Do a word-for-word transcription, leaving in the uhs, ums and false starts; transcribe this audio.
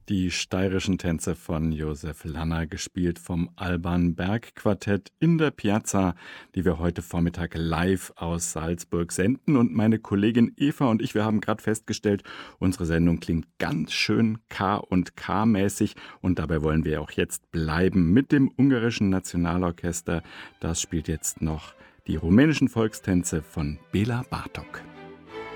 Die steirischen Tänze von Josef Lanner, gespielt vom Alban Berg Quartett in der Piazza, die wir heute Vormittag live aus Salzburg senden. Und meine Kollegin Eva und ich, wir haben gerade festgestellt, unsere Sendung klingt ganz schön K- und K-mäßig. Und dabei wollen wir auch jetzt bleiben mit dem ungarischen Nationalorchester. Das spielt jetzt noch die rumänischen Volkstänze von Béla Bartók.